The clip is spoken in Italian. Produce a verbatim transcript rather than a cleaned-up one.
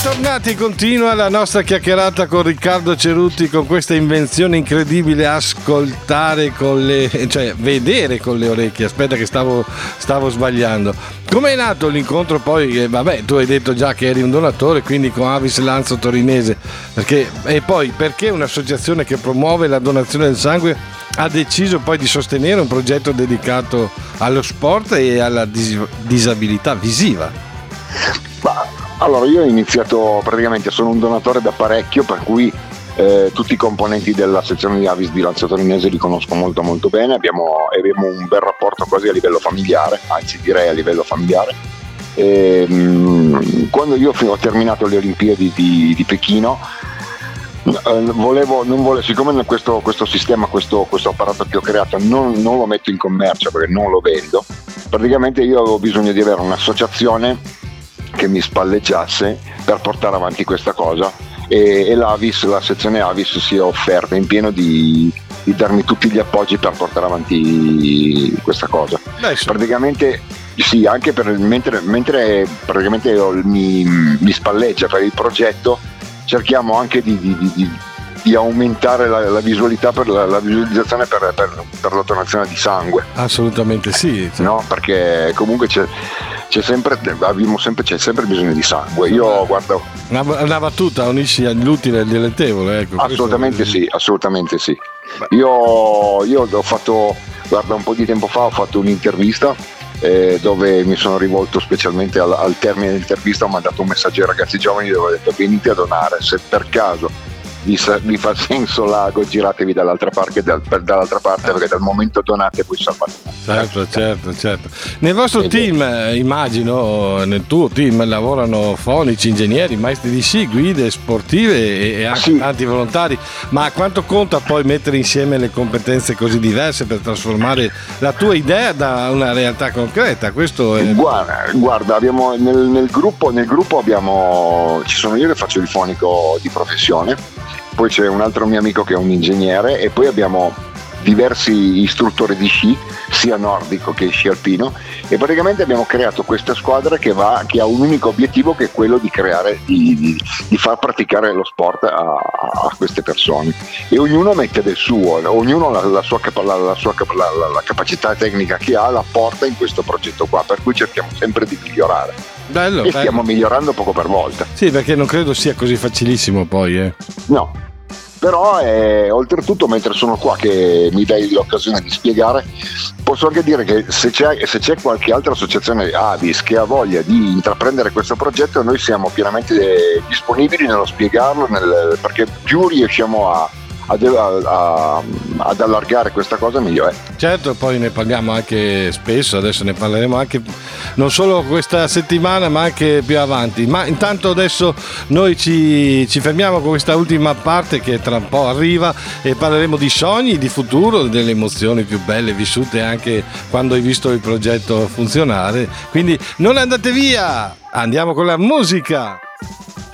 Bentornati, continua la nostra chiacchierata con Riccardo Cerutti, con questa invenzione incredibile, ascoltare con le, cioè vedere con le orecchie. Aspetta che stavo, stavo sbagliando. Com'è nato l'incontro poi? Eh, vabbè, tu hai detto già che eri un donatore, quindi con Avis Lanzo Torinese, perché, e poi perché un'associazione che promuove la donazione del sangue ha deciso poi di sostenere un progetto dedicato allo sport e alla dis- disabilità visiva? Ma allora, io ho iniziato, praticamente sono un donatore da parecchio, per cui eh, tutti i componenti della sezione di Avis di Lanzo Torinese li conosco molto molto bene, abbiamo, abbiamo un bel rapporto quasi a livello familiare, anzi direi a livello familiare. E, mh, quando io ho terminato le Olimpiadi di, di Pechino, eh, volevo, non volevo, siccome questo, questo sistema, questo, questo apparato che ho creato non, non lo metto in commercio perché non lo vendo, praticamente io avevo bisogno di avere un'associazione che mi spalleggiasse per portare avanti questa cosa, e, e l'Avis, la sezione Avis si è offerta in pieno di, di darmi tutti gli appoggi per portare avanti questa cosa. Beh, sì. Praticamente sì, anche per, mentre, mentre praticamente io, mi, mi spalleggia per il progetto, cerchiamo anche di, di, di, di aumentare la, la visualità per la, la visualizzazione per, per, per la donazione di sangue. Assolutamente sì, cioè. No, perché comunque c'è c'è sempre, abbiamo sempre, c'è sempre bisogno di sangue. Io guardo una, una battuta, unisci l'utile e il dilettevole, ecco. Assolutamente questo... sì, assolutamente sì. Io, io ho fatto, guarda, un po' di tempo fa ho fatto un'intervista eh, dove mi sono rivolto specialmente al, al termine dell'intervista, ho mandato un messaggio ai ragazzi giovani dove ho detto: venite a donare, se per caso vi, vi fa senso l'ago, giratevi dall'altra parte, dal, dall'altra parte perché dal momento donate voi salvate. Certo, certo, certo. Nel vostro team, immagino, nel tuo team lavorano fonici, ingegneri, maestri di sci, guide sportive e anche sì. tanti volontari, ma quanto conta poi mettere insieme le competenze così diverse per trasformare la tua idea da una realtà concreta? Questo è... Guarda, guarda abbiamo nel, nel gruppo, nel gruppo abbiamo, ci sono io che faccio il fonico di professione, poi c'è un altro mio amico che è un ingegnere e poi abbiamo diversi istruttori di sci, sia nordico che sci alpino, e praticamente abbiamo creato questa squadra che, va, che ha un unico obiettivo, che è quello di creare, di, di, di far praticare lo sport a, a queste persone, e ognuno mette del suo, ognuno la, la, sua, la, la, sua la, la, la capacità tecnica che ha la porta in questo progetto qua, per cui cerchiamo sempre di migliorare. Bello, e bello. Stiamo migliorando poco per volta. Sì, perché non credo sia così facilissimo poi eh. No, però eh, oltretutto mentre sono qua che mi dai l'occasione di spiegare, posso anche dire che se c'è, se c'è qualche altra associazione Avis che ha voglia di intraprendere questo progetto, noi siamo pienamente eh, disponibili nello spiegarlo, nel, perché più riusciamo a Ad, a, ad allargare questa cosa meglio è. Certo, poi ne parliamo anche spesso, adesso ne parleremo anche non solo questa settimana ma anche più avanti, ma intanto adesso noi ci, ci fermiamo con questa ultima parte che tra un po' arriva e parleremo di sogni, di futuro, delle emozioni più belle vissute anche quando hai visto il progetto funzionare, quindi non andate via, andiamo con la musica.